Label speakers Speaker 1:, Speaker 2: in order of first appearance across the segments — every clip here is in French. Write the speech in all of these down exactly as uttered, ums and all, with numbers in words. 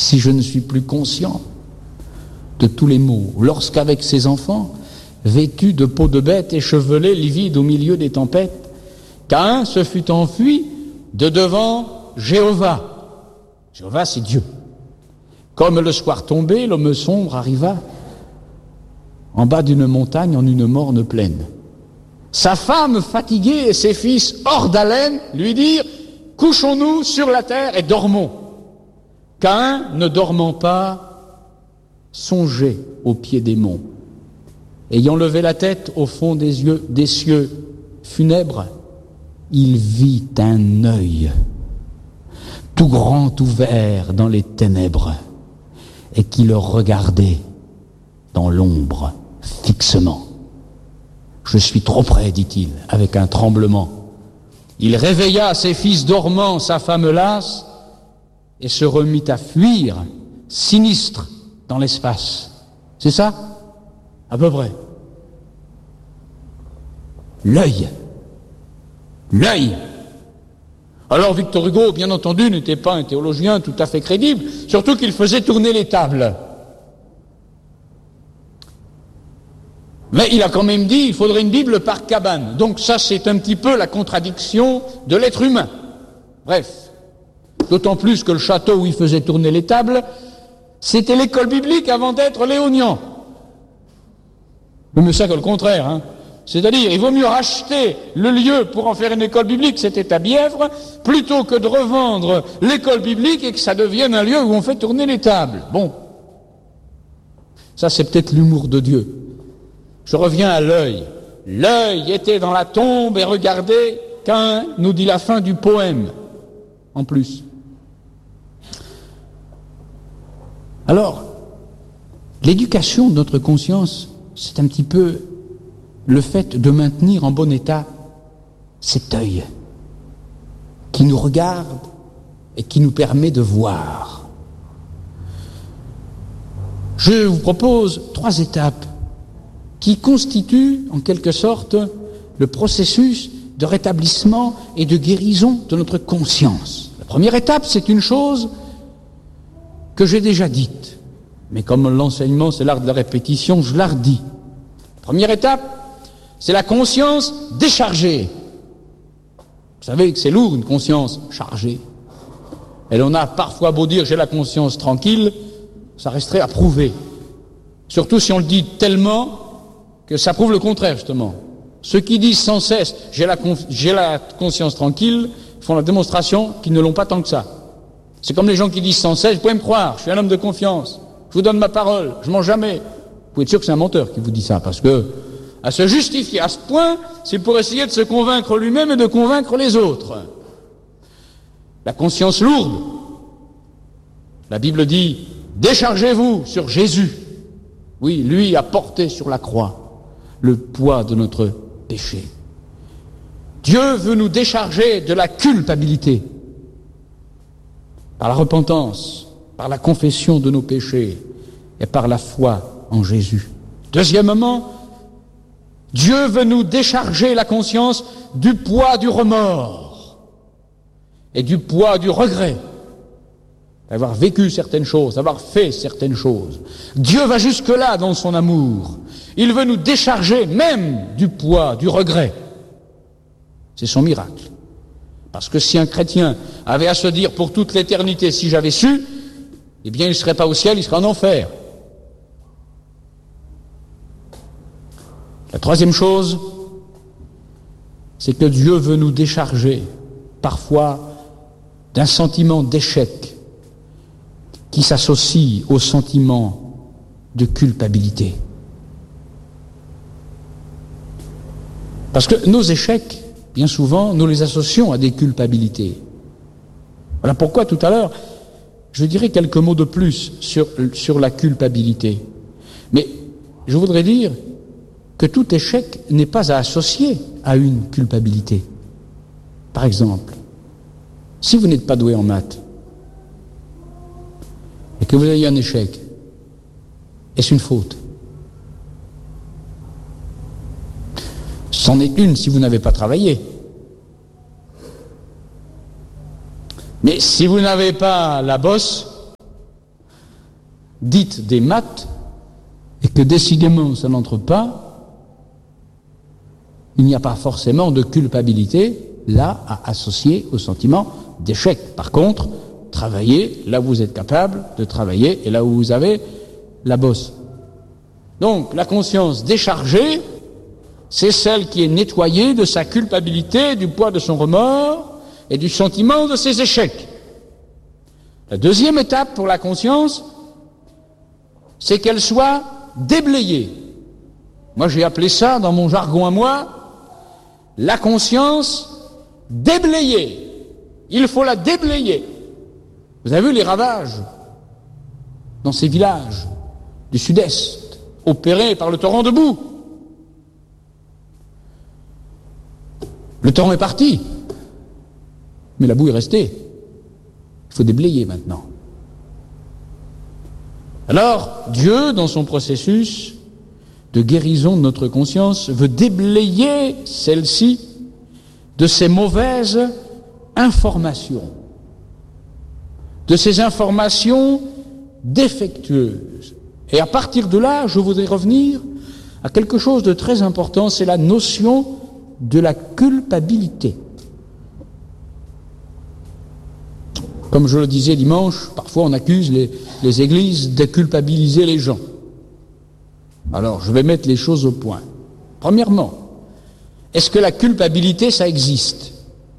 Speaker 1: si je ne suis plus conscient de tous les maux, lorsqu'avec ses enfants, vêtus de peau de bête, échevelés, livides au milieu des tempêtes, Caïn se fut enfui de devant Jéhovah. Jéhovah, c'est Dieu. Comme le soir tombé, l'homme sombre arriva en bas d'une montagne en une morne plaine. Sa femme fatiguée et ses fils hors d'haleine lui dirent « Couchons-nous sur la terre et dormons ». Caïn, ne dormant pas, songeait au pied des monts. Ayant levé la tête au fond des, yeux, des cieux funèbres, il vit un œil tout grand ouvert dans les ténèbres et qui le regardait dans l'ombre fixement. Je suis trop près, dit-il, avec un tremblement. Il réveilla ses fils dormants, sa femme lasse, et se remit à fuir, sinistre, dans l'espace. C'est ça ? À peu près. L'œil. L'œil. Alors Victor Hugo, bien entendu, n'était pas un théologien tout à fait crédible, surtout qu'il faisait tourner les tables. Mais il a quand même dit, il faudrait une Bible par cabane. Donc ça, c'est un petit peu la contradiction de l'être humain. Bref. D'autant plus que le château où il faisait tourner les tables, c'était l'école biblique avant d'être Léognan. Mais ça que le contraire, hein. C'est-à-dire, il vaut mieux racheter le lieu pour en faire une école biblique, c'était à Bièvre, plutôt que de revendre l'école biblique et que ça devienne un lieu où on fait tourner les tables. Bon. Ça, c'est peut-être l'humour de Dieu. Je reviens à l'œil. L'œil était dans la tombe et regardait Caïn, nous dit la fin du poème, en plus. Alors, l'éducation de notre conscience, c'est un petit peu le fait de maintenir en bon état cet œil qui nous regarde et qui nous permet de voir. Je vous propose trois étapes qui constituent en quelque sorte le processus de rétablissement et de guérison de notre conscience. La première étape, c'est une chose que j'ai déjà dite, mais comme l'enseignement c'est l'art de la répétition, je la redis. La première étape, c'est la conscience déchargée. Vous savez que c'est lourd une conscience chargée. Et l'on a parfois beau dire j'ai la conscience tranquille, ça resterait à prouver. Surtout si on le dit tellement que ça prouve le contraire justement. Ceux qui disent sans cesse j'ai la, conf- j'ai la conscience tranquille font la démonstration qu'ils ne l'ont pas tant que ça. C'est comme les gens qui disent sans cesse, vous pouvez me croire, je suis un homme de confiance, je vous donne ma parole, je mens jamais. Vous pouvez être sûr que c'est un menteur qui vous dit ça, parce que à se justifier à ce point, c'est pour essayer de se convaincre lui-même et de convaincre les autres. La conscience lourde. La Bible dit, déchargez-vous sur Jésus. Oui, lui a porté sur la croix le poids de notre péché. Dieu veut nous décharger de la culpabilité par la repentance, par la confession de nos péchés et par la foi en Jésus. Deuxièmement, Dieu veut nous décharger la conscience du poids du remords et du poids du regret d'avoir vécu certaines choses, d'avoir fait certaines choses. Dieu va jusque-là dans son amour. Il veut nous décharger même du poids du regret. C'est son miracle. Parce que si un chrétien avait à se dire pour toute l'éternité, si j'avais su, eh bien il ne serait pas au ciel, il serait en enfer. La troisième chose, c'est que Dieu veut nous décharger parfois d'un sentiment d'échec qui s'associe au sentiment de culpabilité. Parce que nos échecs, bien souvent, nous les associons à des culpabilités. Voilà pourquoi tout à l'heure, je dirais quelques mots de plus sur, sur la culpabilité. Mais je voudrais dire que tout échec n'est pas à associer à une culpabilité. Par exemple, si vous n'êtes pas doué en maths et que vous ayez un échec, est-ce une faute? C'en est une si vous n'avez pas travaillé. Mais si vous n'avez pas la bosse, dites des maths et que décidément ça n'entre pas, il n'y a pas forcément de culpabilité là à associer au sentiment d'échec. Par contre, travaillez là où vous êtes capable de travailler et là où vous avez la bosse. Donc, la conscience déchargée, c'est celle qui est nettoyée de sa culpabilité, du poids de son remords et du sentiment de ses échecs. La deuxième étape pour la conscience, c'est qu'elle soit déblayée. Moi, j'ai appelé ça, dans mon jargon à moi, la conscience déblayée. Il faut la déblayer. Vous avez vu les ravages dans ces villages du sud-est, opérés par le torrent de boue. Le torrent est parti, mais la boue est restée. Il faut déblayer maintenant. Alors, Dieu, dans son processus de guérison de notre conscience, veut déblayer celle-ci de ces mauvaises informations, de ces informations défectueuses. Et à partir de là, je voudrais revenir à quelque chose de très important, c'est la notion de la culpabilité. Comme je le disais dimanche, parfois on accuse les, les églises de culpabiliser les gens. Alors, je vais mettre les choses au point. Premièrement, est-ce que la culpabilité, ça existe?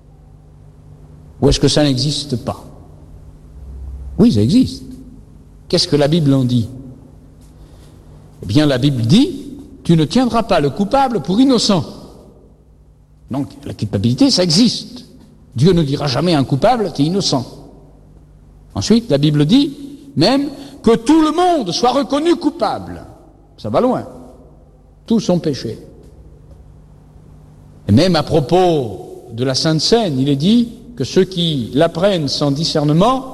Speaker 1: Ou est-ce que ça n'existe pas? Oui, ça existe. Qu'est-ce que la Bible en dit? Eh bien, la Bible dit, tu ne tiendras pas le coupable pour innocent. Donc, la culpabilité, ça existe. Dieu ne dira jamais à un coupable, tu es innocent. Ensuite, la Bible dit, même, que tout le monde soit reconnu coupable. Ça va loin. Tous sont péchés. Et même à propos de la Sainte Seine, il est dit que ceux qui l'apprennent sans discernement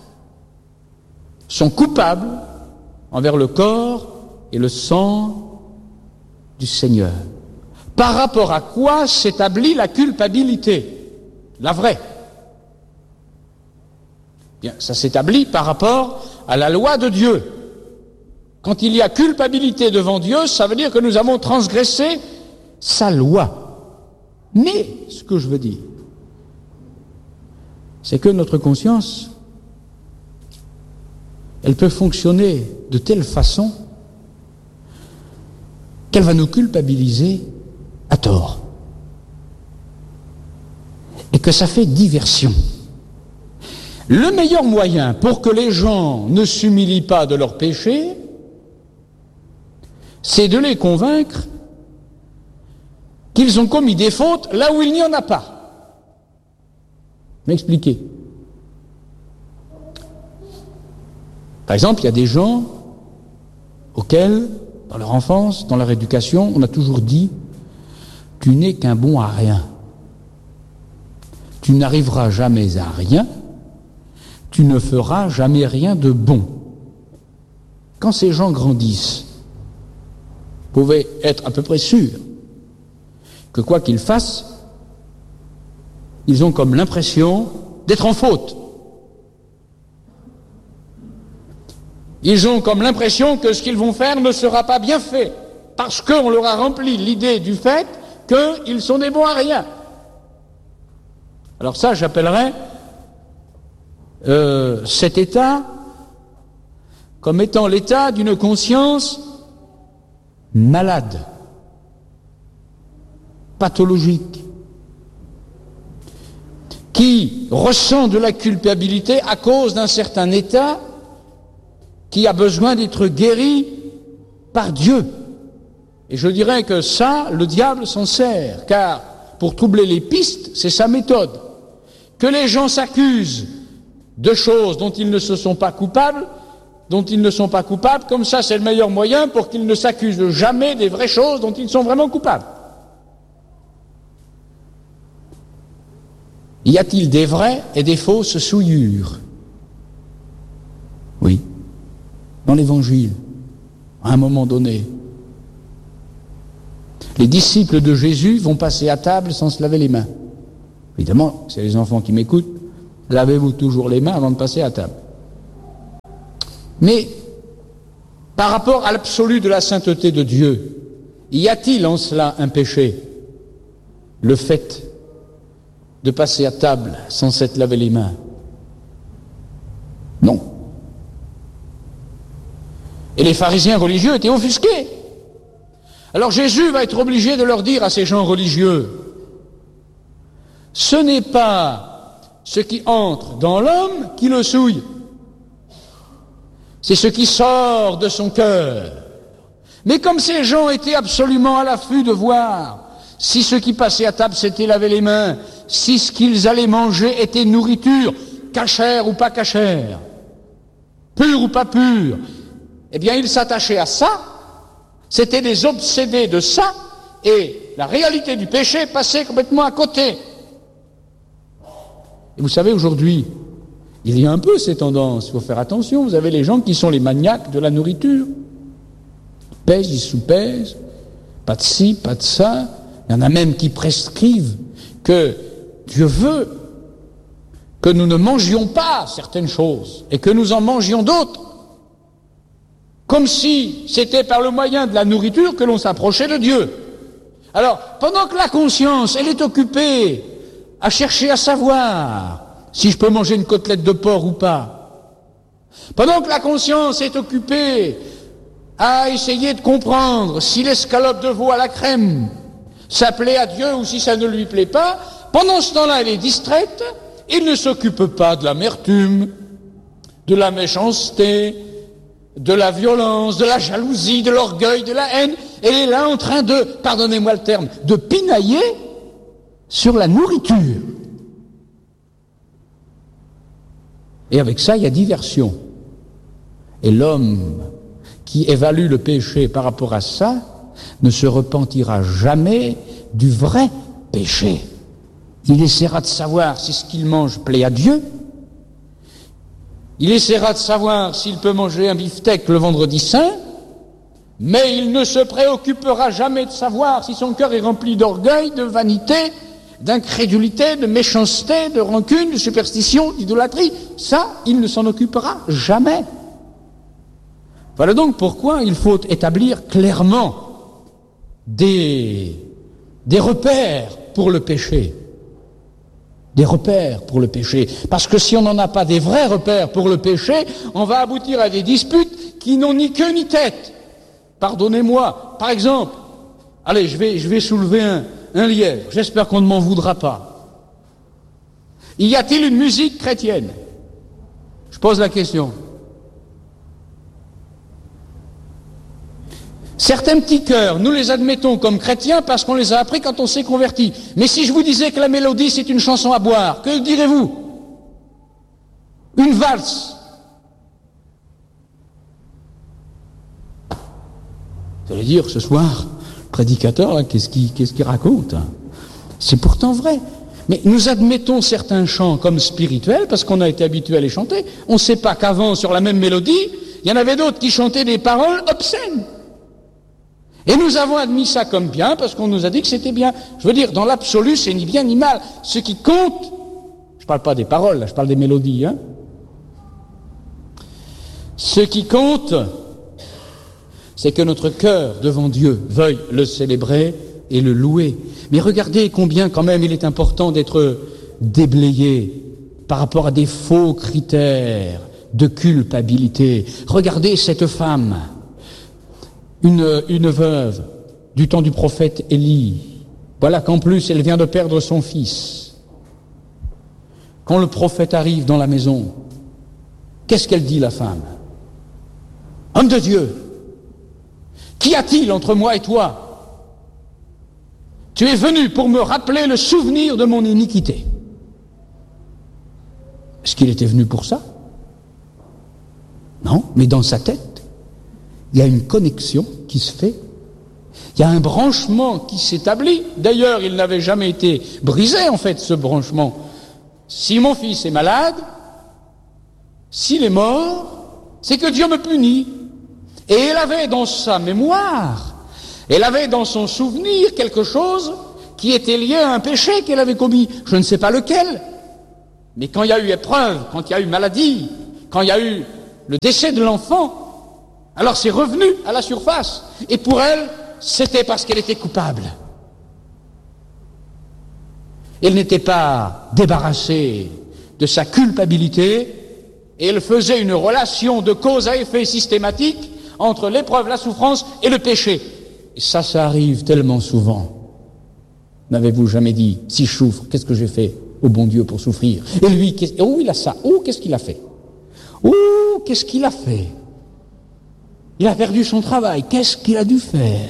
Speaker 1: sont coupables envers le corps et le sang du Seigneur. Par rapport à quoi s'établit la culpabilité? La vraie. Bien, ça s'établit par rapport à la loi de Dieu. Quand il y a culpabilité devant Dieu, ça veut dire que nous avons transgressé sa loi. Mais, ce que je veux dire, c'est que notre conscience, elle peut fonctionner de telle façon qu'elle va nous culpabiliser à tort. Et que ça fait diversion. Le meilleur moyen pour que les gens ne s'humilient pas de leurs péchés, c'est de les convaincre qu'ils ont commis des fautes là où il n'y en a pas. M'expliquer. Par exemple, il y a des gens auxquels, dans leur enfance, dans leur éducation, on a toujours dit « tu n'es qu'un bon à rien ». Tu n'arriveras jamais à rien, tu ne feras jamais rien de bon. Quand ces gens grandissent, vous pouvez être à peu près sûr que quoi qu'ils fassent, ils ont comme l'impression d'être en faute. Ils ont comme l'impression que ce qu'ils vont faire ne sera pas bien fait, parce qu'on leur a rempli l'idée du fait qu'ils sont des bons à rien. Alors ça, j'appellerais euh, cet état comme étant l'état d'une conscience malade, pathologique, qui ressent de la culpabilité à cause d'un certain état qui a besoin d'être guéri par Dieu. Et je dirais que ça, le diable s'en sert, car pour troubler les pistes, c'est sa méthode. Que les gens s'accusent de choses dont ils ne se sont pas coupables, dont ils ne sont pas coupables, comme ça c'est le meilleur moyen pour qu'ils ne s'accusent jamais des vraies choses dont ils sont vraiment coupables. Y a-t-il des vraies et des fausses souillures? Oui. Dans l'Évangile, à un moment donné, les disciples de Jésus vont passer à table sans se laver les mains. Évidemment, c'est les enfants qui m'écoutent, lavez-vous toujours les mains avant de passer à table. Mais par rapport à l'absolu de la sainteté de Dieu. Y a-t-il en cela un péché? Le fait de passer à table sans s'être lavé les mains? Non. Et les pharisiens religieux étaient offusqués. Alors Jésus va être obligé de leur dire à ces gens religieux, ce n'est pas ce qui entre dans l'homme qui le souille, c'est ce qui sort de son cœur. Mais comme ces gens étaient absolument à l'affût de voir si ceux qui passaient à table s'étaient lavé les mains, si ce qu'ils allaient manger était nourriture, cachère ou pas cachère, pure ou pas pure, eh bien ils s'attachaient à ça, c'était des obsédés de ça, et la réalité du péché passait complètement à côté. Et vous savez, aujourd'hui, il y a un peu ces tendances, il faut faire attention, vous avez les gens qui sont les maniaques de la nourriture, ils pèsent, ils sous-pèsent, pas de ci, pas de ça, il y en a même qui prescrivent que Dieu veut que nous ne mangions pas certaines choses et que nous en mangions d'autres, comme si c'était par le moyen de la nourriture que l'on s'approchait de Dieu. Alors, pendant que la conscience, elle est occupée à chercher à savoir si je peux manger une côtelette de porc ou pas, pendant que la conscience est occupée à essayer de comprendre si l'escalope de veau à la crème, ça plaît à Dieu ou si ça ne lui plaît pas, pendant ce temps-là, elle est distraite, il ne s'occupe pas de l'amertume, de la méchanceté, de la violence, de la jalousie, de l'orgueil, de la haine. Elle est là en train de, pardonnez-moi le terme, de pinailler sur la nourriture. Et avec ça, il y a diversion. Et l'homme qui évalue le péché par rapport à ça ne se repentira jamais du vrai péché. Il essaiera de savoir si ce qu'il mange plaît à Dieu. Il essaiera de savoir s'il peut manger un beefsteak le vendredi saint, mais il ne se préoccupera jamais de savoir si son cœur est rempli d'orgueil, de vanité, d'incrédulité, de méchanceté, de rancune, de superstition, d'idolâtrie. Ça, il ne s'en occupera jamais. Voilà donc pourquoi il faut établir clairement des, des repères pour le péché. Des repères pour le péché. Parce que si on n'en a pas des vrais repères pour le péché, on va aboutir à des disputes qui n'ont ni queue ni tête. Pardonnez-moi. Par exemple, allez, je vais, je vais soulever un, un lièvre. J'espère qu'on ne m'en voudra pas. Y a-t-il une musique chrétienne? Je pose la question. Certains petits chœurs, nous les admettons comme chrétiens parce qu'on les a appris quand on s'est converti. Mais si je vous disais que la mélodie c'est une chanson à boire, que direz-vous? Une valse. Vous allez dire ce soir, le prédicateur, là, qu'est-ce qu'il, qu'est-ce qu'il raconte? C'est pourtant vrai. Mais nous admettons certains chants comme spirituels parce qu'on a été habitué à les chanter. On ne sait pas qu'avant, sur la même mélodie, il y en avait d'autres qui chantaient des paroles obscènes. Et nous avons admis ça comme bien parce qu'on nous a dit que c'était bien. Je veux dire, dans l'absolu, c'est ni bien ni mal. Ce qui compte, je ne parle pas des paroles, là, je parle des mélodies. Hein. Ce qui compte, c'est que notre cœur devant Dieu veuille le célébrer et le louer. Mais regardez combien quand même il est important d'être déblayé par rapport à des faux critères de culpabilité. Regardez cette femme. Une, une veuve du temps du prophète Élie. Voilà qu'en plus elle vient de perdre son fils. Quand le prophète arrive dans la maison, qu'est-ce qu'elle dit, la femme? Homme de Dieu, qu'y a-t-il entre moi et toi? Tu es venu pour me rappeler le souvenir de mon iniquité. Est-ce qu'il était venu pour ça? Non, mais dans sa tête, il y a une connexion qui se fait, il y a un branchement qui s'établit. D'ailleurs, il n'avait jamais été brisé, en fait, ce branchement. Si mon fils est malade, s'il est mort, c'est que Dieu me punit. Et elle avait dans sa mémoire, elle avait dans son souvenir quelque chose qui était lié à un péché qu'elle avait commis. Je ne sais pas lequel, mais quand il y a eu épreuve, quand il y a eu maladie, quand il y a eu le décès de l'enfant, Alors c'est revenu à la surface. Et pour elle, c'était parce qu'elle était coupable. Elle n'était pas débarrassée de sa culpabilité et elle faisait une relation de cause à effet systématique entre l'épreuve, la souffrance et le péché. Et ça, ça arrive tellement souvent. N'avez-vous jamais dit, si je souffre, qu'est-ce que j'ai fait au bon Dieu pour souffrir? Et lui, oh, il a ça. Oh, qu'est-ce qu'il a fait? Oh, qu'est-ce qu'il a fait? Il a perdu son travail. Qu'est-ce qu'il a dû faire?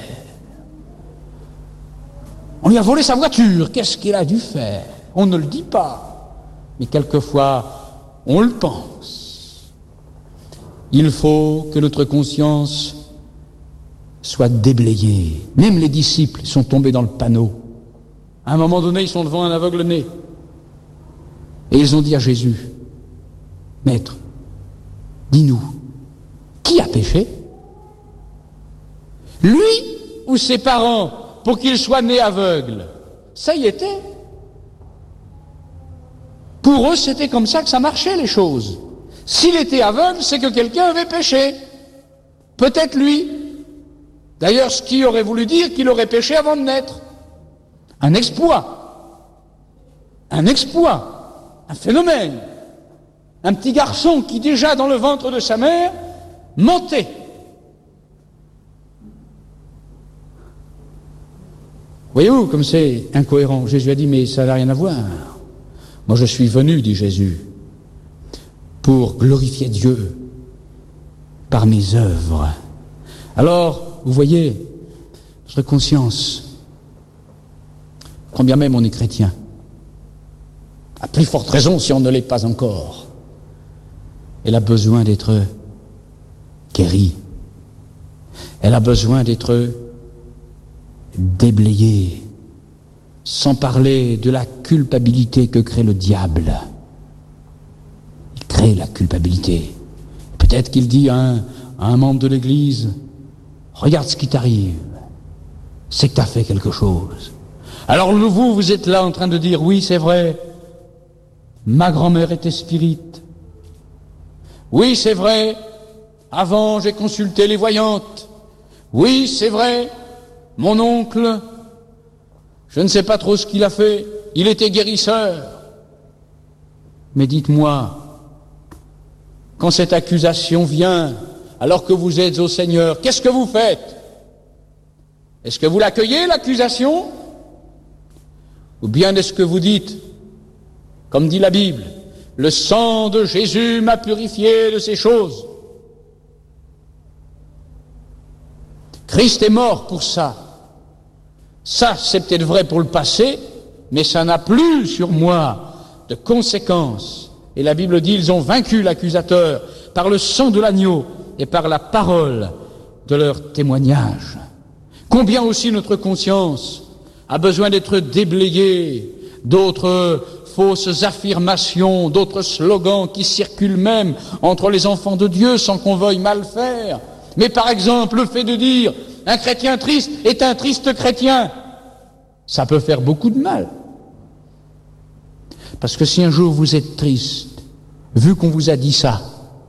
Speaker 1: On lui a volé sa voiture. Qu'est-ce qu'il a dû faire? On ne le dit pas. Mais quelquefois, on le pense. Il faut que notre conscience soit déblayée. Même les disciples sont tombés dans le panneau. À un moment donné, ils sont devant un aveugle-né. Et ils ont dit à Jésus, « Maître, dis-nous, qui a péché? Lui ou ses parents pour qu'il soit né aveugle? » Ça y était. Pour eux, c'était comme ça que ça marchait, les choses. S'il était aveugle, c'est que quelqu'un avait péché. Peut-être lui. D'ailleurs, ce qui aurait voulu dire qu'il aurait péché avant de naître. Un exploit. Un exploit. Un phénomène. Un petit garçon qui, déjà dans le ventre de sa mère, mentait. Voyez-vous comme c'est incohérent. Jésus a dit, mais ça n'a rien à voir. Moi je suis venu, dit Jésus, pour glorifier Dieu par mes œuvres. Alors, vous voyez, notre conscience, quand bien même on est chrétien, à plus forte raison si on ne l'est pas encore, elle a besoin d'être guérie. Elle a besoin d'être déblayée. Sans parler de la culpabilité que crée le diable. Il crée la culpabilité. Peut-être qu'il dit à un, à un membre de l'Église, « Regarde ce qui t'arrive, c'est que tu as fait quelque chose. » Alors vous, vous êtes là en train de dire, « Oui, c'est vrai, ma grand-mère était spirite. Oui, c'est vrai, avant j'ai consulté les voyantes. Oui, c'est vrai, mon oncle... Je ne sais pas trop ce qu'il a fait, il était guérisseur. Mais dites-moi, quand cette accusation vient, alors que vous êtes au Seigneur, qu'est-ce que vous faites? Est-ce que vous l'accueillez, l'accusation? Ou bien est-ce que vous dites, comme dit la Bible, le sang de Jésus m'a purifié de ces choses? Christ est mort pour ça. Ça, c'est peut-être vrai pour le passé, mais ça n'a plus sur moi de conséquences. Et la Bible dit, ils ont vaincu l'accusateur par le sang de l'agneau et par la parole de leur témoignage. Combien aussi notre conscience a besoin d'être déblayée d'autres fausses affirmations, d'autres slogans qui circulent même entre les enfants de Dieu sans qu'on veuille mal faire. Mais par exemple, le fait de dire un chrétien triste est un triste chrétien, ça peut faire beaucoup de mal. Parce que si un jour vous êtes triste, vu qu'on vous a dit ça,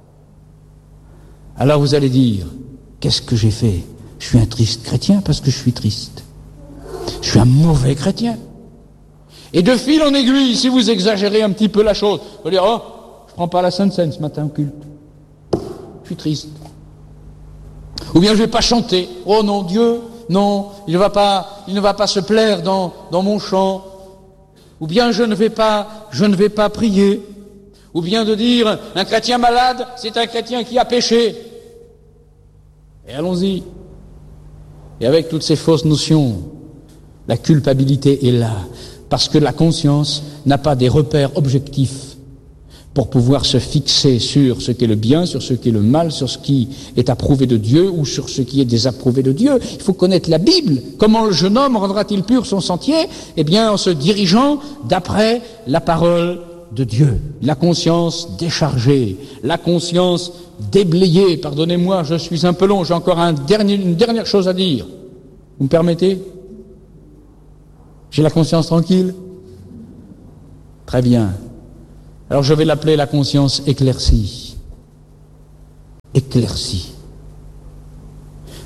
Speaker 1: alors vous allez dire, qu'est-ce que j'ai fait? Je suis un triste chrétien parce que je suis triste. Je suis un mauvais chrétien. Et de fil en aiguille, si vous exagérez un petit peu la chose, vous allez dire, oh, je prends pas la Sainte Seine ce matin au culte. Je suis triste. Ou bien je vais pas chanter. Oh non, Dieu, non, il ne va pas, il ne va pas se plaire dans, dans mon chant. Ou bien je ne vais pas, je ne vais pas prier. Ou bien de dire, un chrétien malade, c'est un chrétien qui a péché. Et allons-y. Et avec toutes ces fausses notions, la culpabilité est là. Parce que la conscience n'a pas des repères objectifs pour pouvoir se fixer sur ce qui est le bien, sur ce qui est le mal, sur ce qui est approuvé de Dieu ou sur ce qui est désapprouvé de Dieu. Il faut connaître la Bible. Comment le jeune homme rendra-t-il pur son sentier? Eh bien, en se dirigeant d'après la parole de Dieu. La conscience déchargée, la conscience déblayée. Pardonnez-moi, je suis un peu long, j'ai encore un dernier, une dernière chose à dire. Vous me permettez? J'ai la conscience tranquille? Très bien. Alors je vais l'appeler la conscience éclaircie. Éclaircie.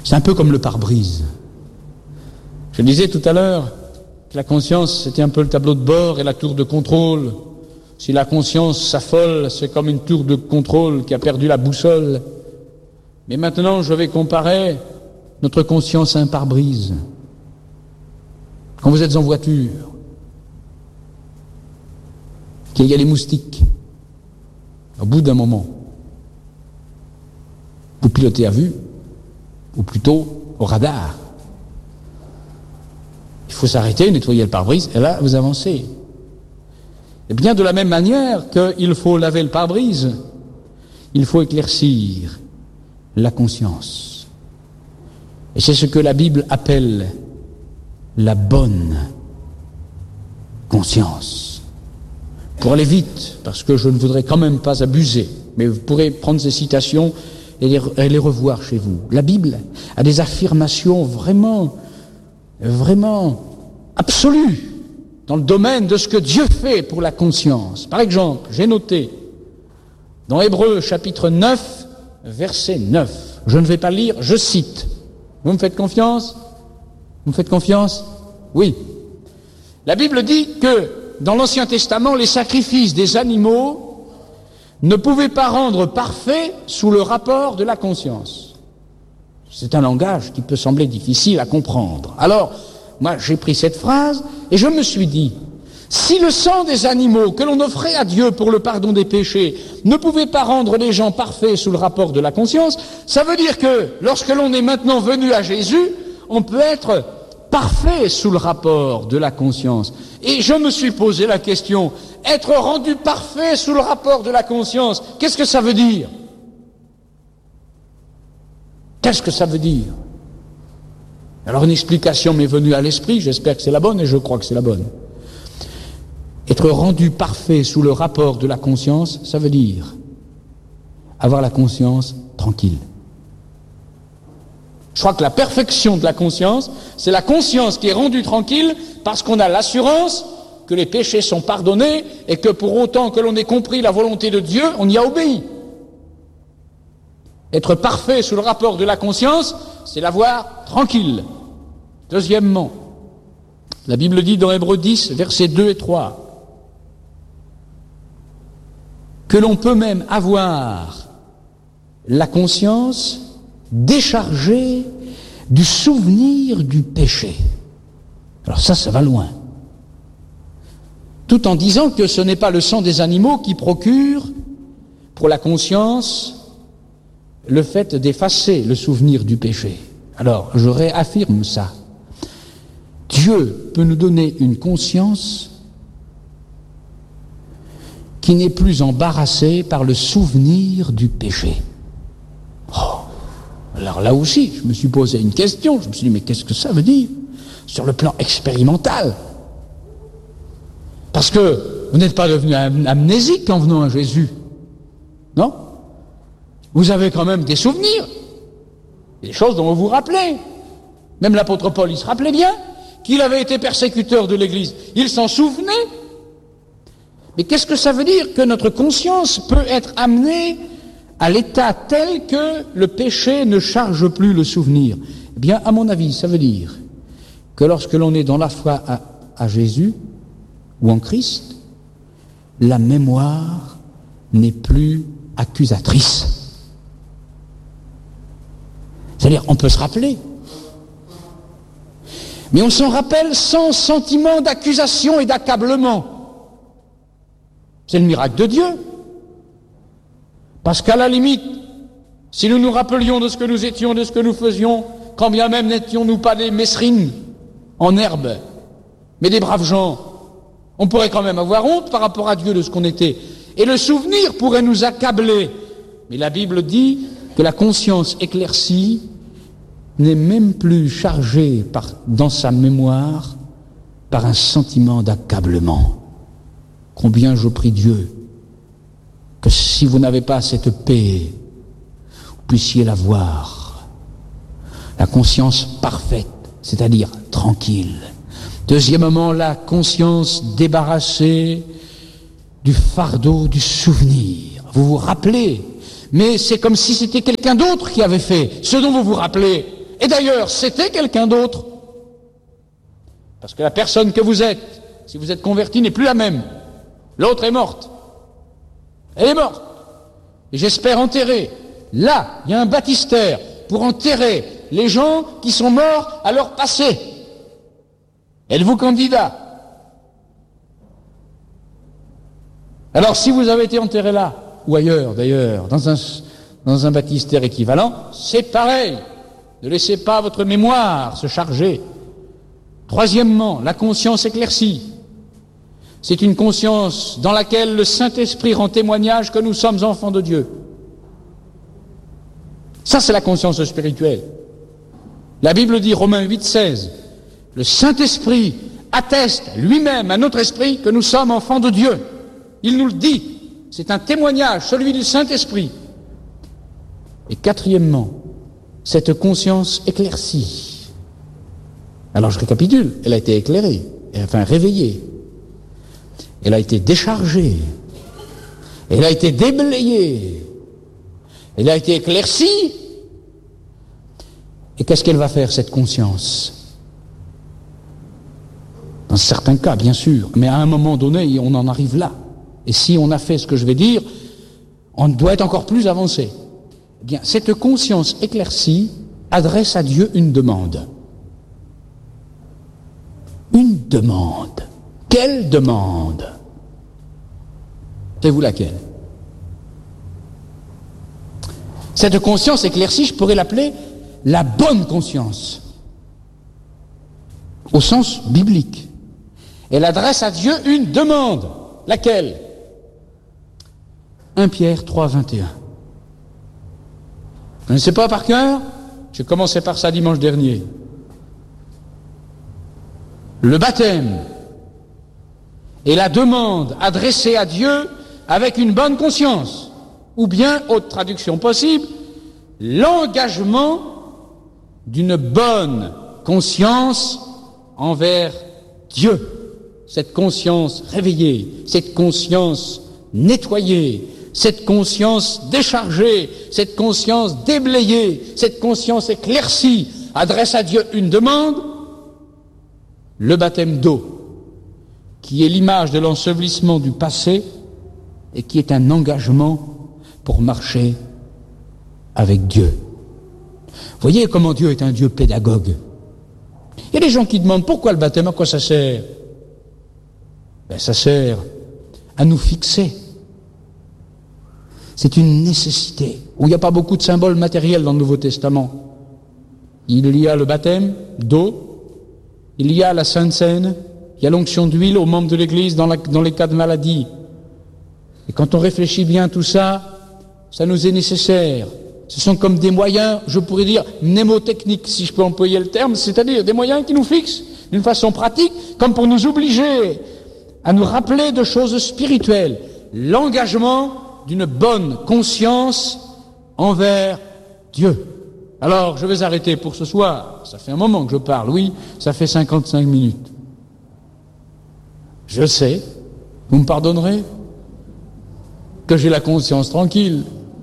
Speaker 1: C'est un peu comme le pare-brise. Je disais tout à l'heure que la conscience, c'était un peu le tableau de bord et la tour de contrôle. Si la conscience s'affole, c'est comme une tour de contrôle qui a perdu la boussole. Mais maintenant, je vais comparer notre conscience à un pare-brise. Quand vous êtes en voiture, qu'il y a les moustiques, au bout d'un moment, vous pilotez à vue, ou plutôt au radar. Il faut s'arrêter, nettoyer le pare-brise, et là, vous avancez. Et bien de la même manière qu'il faut laver le pare-brise, il faut éclaircir la conscience. Et c'est ce que la Bible appelle la bonne conscience. Pour aller vite, parce que je ne voudrais quand même pas abuser, mais vous pourrez prendre ces citations et les, et les revoir chez vous. La Bible a des affirmations vraiment, vraiment absolues dans le domaine de ce que Dieu fait pour la conscience. Par exemple, j'ai noté dans Hébreux chapitre neuf, verset neuf. Je ne vais pas lire, je cite. Vous me faites confiance? Vous me faites confiance? Oui. La Bible dit que dans l'Ancien Testament, les sacrifices des animaux ne pouvaient pas rendre parfait sous le rapport de la conscience. C'est un langage qui peut sembler difficile à comprendre. Alors, moi, j'ai pris cette phrase et je me suis dit, si le sang des animaux que l'on offrait à Dieu pour le pardon des péchés ne pouvait pas rendre les gens parfaits sous le rapport de la conscience, ça veut dire que lorsque l'on est maintenant venu à Jésus, on peut être parfait sous le rapport de la conscience. Et je me suis posé la question, être rendu parfait sous le rapport de la conscience, qu'est-ce que ça veut dire? Qu'est-ce que ça veut dire? Alors une explication m'est venue à l'esprit, j'espère que c'est la bonne et je crois que c'est la bonne. Être rendu parfait sous le rapport de la conscience, ça veut dire avoir la conscience tranquille. Je crois que la perfection de la conscience, c'est la conscience qui est rendue tranquille parce qu'on a l'assurance que les péchés sont pardonnés et que pour autant que l'on ait compris la volonté de Dieu, on y a obéi. Être parfait sous le rapport de la conscience, c'est l'avoir tranquille. Deuxièmement, la Bible dit dans Hébreux dix, versets deux et trois, que l'on peut même avoir la conscience déchargée du souvenir du péché. Alors ça, ça va loin. Tout en disant que ce n'est pas le sang des animaux qui procure pour la conscience le fait d'effacer le souvenir du péché. Alors, je réaffirme ça. Dieu peut nous donner une conscience qui n'est plus embarrassée par le souvenir du péché. Oh, alors là aussi, je me suis posé une question, je me suis dit, mais qu'est-ce que ça veut dire sur le plan expérimental? Parce que vous n'êtes pas devenu amnésique en venant à Jésus, non? Vous avez quand même des souvenirs, des choses dont vous vous rappelez. Même l'apôtre Paul, il se rappelait bien qu'il avait été persécuteur de l'Église. Il s'en souvenait. Mais qu'est-ce que ça veut dire que notre conscience peut être amenée à l'état tel que le péché ne charge plus le souvenir? Eh bien, à mon avis, ça veut dire que lorsque l'on est dans la foi à, à Jésus ou en Christ, la mémoire n'est plus accusatrice. C'est-à-dire, on peut se rappeler, mais on s'en rappelle sans sentiment d'accusation et d'accablement. C'est le miracle de Dieu. Parce qu'à la limite, si nous nous rappelions de ce que nous étions, de ce que nous faisions, quand bien même n'étions-nous pas des mesrines en herbe, mais des braves gens, on pourrait quand même avoir honte par rapport à Dieu de ce qu'on était. Et le souvenir pourrait nous accabler. Mais la Bible dit que la conscience éclaircie n'est même plus chargée par, dans sa mémoire par un sentiment d'accablement. Combien je prie Dieu que si vous n'avez pas cette paix, vous puissiez l'avoir. La conscience parfaite, c'est-à-dire tranquille. Deuxièmement, la conscience débarrassée du fardeau du souvenir. Vous vous rappelez, mais c'est comme si c'était quelqu'un d'autre qui avait fait ce dont vous vous rappelez. Et d'ailleurs, c'était quelqu'un d'autre. Parce que la personne que vous êtes, si vous êtes converti, n'est plus la même. L'autre est morte. Elle est morte. Et j'espère enterrer. Là, il y a un baptistère pour enterrer les gens qui sont morts à leur passé. Êtes-vous candidat? Alors, si vous avez été enterré là, ou ailleurs d'ailleurs, dans un, dans un baptistère équivalent, c'est pareil. Ne laissez pas votre mémoire se charger. Troisièmement, la conscience éclaircie. C'est une conscience dans laquelle le Saint-Esprit rend témoignage que nous sommes enfants de Dieu. Ça, c'est la conscience spirituelle. La Bible dit, Romains huit, seize, le Saint-Esprit atteste lui-même à notre esprit que nous sommes enfants de Dieu. Il nous le dit. C'est un témoignage, celui du Saint-Esprit. Et quatrièmement, cette conscience éclaircie. Alors je récapitule, elle a été éclairée, enfin réveillée. Elle a été déchargée. Elle a été déblayée. Elle a été éclaircie. Et qu'est-ce qu'elle va faire, cette conscience? Dans certains cas, bien sûr, mais à un moment donné, on en arrive là. Et si on a fait ce que je vais dire, on doit être encore plus avancé. Eh bien, cette conscience éclaircie adresse à Dieu une demande. Une demande. Quelle demande? C'est vous laquelle? Cette conscience éclaircie, je pourrais l'appeler la bonne conscience, au sens biblique. Elle adresse à Dieu une demande. Laquelle? un Pierre trois, vingt et un. Vous ne savez pas par cœur? J'ai commencé par ça dimanche dernier. Le baptême est la demande adressée à Dieu avec une bonne conscience, ou bien, autre traduction possible, l'engagement d'une bonne conscience envers Dieu. Cette conscience réveillée, cette conscience nettoyée, cette conscience déchargée, cette conscience déblayée, cette conscience éclaircie adresse à Dieu une demande, le baptême d'eau, qui est l'image de l'ensevelissement du passé et qui est un engagement pour marcher avec Dieu. Voyez comment Dieu est un Dieu pédagogue. Il y a des gens qui demandent pourquoi le baptême, à quoi ça sert? Ben, ça sert à nous fixer. C'est une nécessité, où il n'y a pas beaucoup de symboles matériels dans le Nouveau Testament. Il y a le baptême d'eau, il y a la Sainte Seine, il y a l'onction d'huile aux membres de l'Église dans, la, dans les cas de maladie. Et quand on réfléchit bien à tout ça, ça nous est nécessaire. Ce sont comme des moyens, je pourrais dire, mnémotechniques, si je peux employer le terme, c'est-à-dire des moyens qui nous fixent d'une façon pratique, comme pour nous obliger à nous rappeler de choses spirituelles. L'engagement d'une bonne conscience envers Dieu. Alors, je vais arrêter pour ce soir. Ça fait un moment que je parle, oui, ça fait cinquante-cinq minutes. Je sais, vous me pardonnerez, que j'ai la conscience tranquille.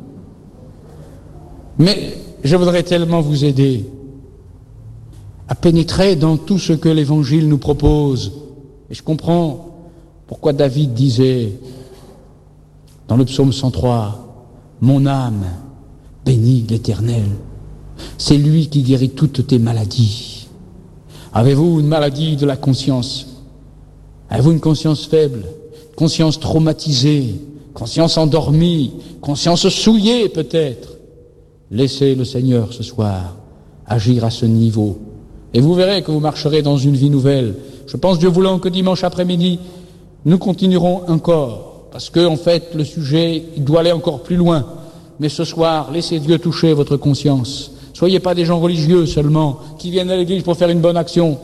Speaker 1: Mais je voudrais tellement vous aider à pénétrer dans tout ce que l'Évangile nous propose. Et je comprends pourquoi David disait dans le psaume cent trois, « Mon âme bénit l'Éternel. C'est lui qui guérit toutes tes maladies. » Avez-vous une maladie de la conscience? Avez-vous une conscience faible, conscience traumatisée, conscience endormie, conscience souillée peut-être? Laissez le Seigneur ce soir agir à ce niveau. Et vous verrez que vous marcherez dans une vie nouvelle. Je pense, Dieu voulant, que dimanche après-midi, nous continuerons encore. Parce que, en fait, le sujet, il doit aller encore plus loin. Mais ce soir, laissez Dieu toucher votre conscience. Soyez pas des gens religieux seulement, qui viennent à l'église pour faire une bonne action.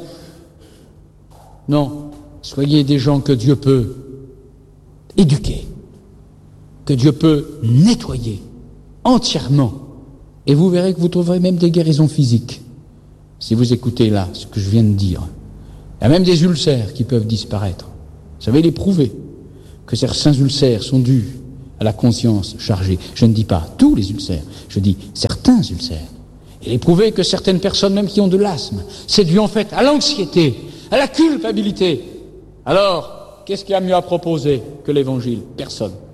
Speaker 1: Non. Soyez des gens que Dieu peut éduquer, que Dieu peut nettoyer entièrement. Et vous verrez que vous trouverez même des guérisons physiques, si vous écoutez là ce que je viens de dire. Il y a même des ulcères qui peuvent disparaître. Vous savez l'éprouver, que certains ulcères sont dus à la conscience chargée. Je ne dis pas tous les ulcères, je dis certains ulcères. Il est prouvé que certaines personnes, même qui ont de l'asthme, c'est dû en fait à l'anxiété, à la culpabilité. Alors, qu'est-ce qu'il y a mieux à proposer que l'évangile? Personne.